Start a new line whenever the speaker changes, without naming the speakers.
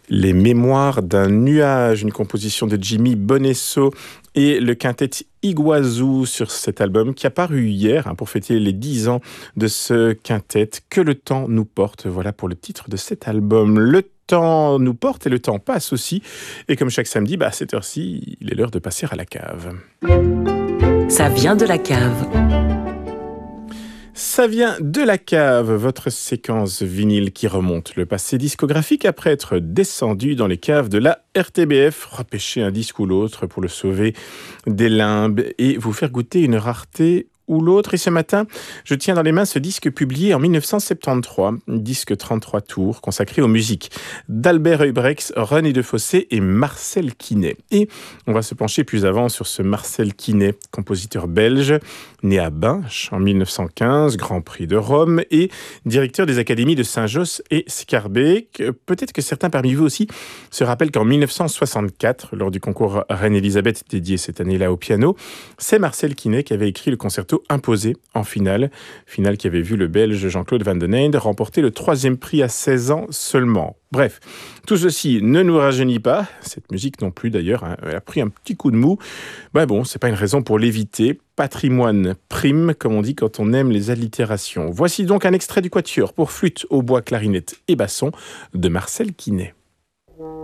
Les Mémoires d'un nuage, une composition de Jimmy Bonesso et le quintet Iguazou sur cet album qui a paru hier pour fêter les 10 ans de ce quintet. Que le temps nous porte, voilà pour le titre de cet album. Le temps nous porte et le temps passe aussi. Et comme chaque samedi, à cette heure-ci, il est l'heure de passer à la cave.
Ça vient de la cave.
Ça vient de la cave, votre séquence vinyle qui remonte le passé discographique après être descendu dans les caves de la RTBF, repêcher un disque ou l'autre pour le sauver des limbes et vous faire goûter une rareté ou l'autre. Et ce matin, je tiens dans les mains ce disque publié en 1973, disque 33 tours consacré aux musiques d'Albert Heubrechts, René Defossé et Marcel Quinet. Et on va se pencher plus avant sur ce Marcel Quinet, compositeur belge, né à Binche en 1915, Grand Prix de Rome et directeur des académies de Saint-Josse et Scarbeck. Peut-être que certains parmi vous aussi se rappellent qu'en 1964, lors du concours Reine-Élisabeth dédié cette année-là au piano, c'est Marcel Quinet qui avait écrit le concerto imposé en finale qui avait vu le Belge Jean-Claude Van den Eynde remporter le 3e prix à 16 ans seulement. Bref, tout ceci ne nous rajeunit pas, cette musique non plus d'ailleurs, elle a pris un petit coup de mou. Bon, c'est pas une raison pour l'éviter. Patrimoine prime, comme on dit quand on aime les allitérations. Voici donc un extrait du quatuor pour flûte, hautbois, clarinette et basson de Marcel Quinet.